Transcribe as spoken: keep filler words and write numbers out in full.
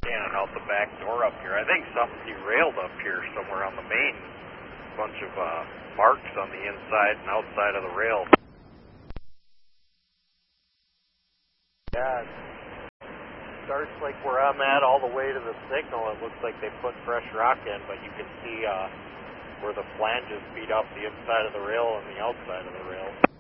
And out the back door up here. I think something derailed up here somewhere on the main. Bunch of uh, marks on the inside and outside of the rail. Yeah, it starts like where I'm at all the way to the signal. It looks like they put fresh rock in, but you can see uh, where the flanges feed off the inside of the rail and the outside of the rail.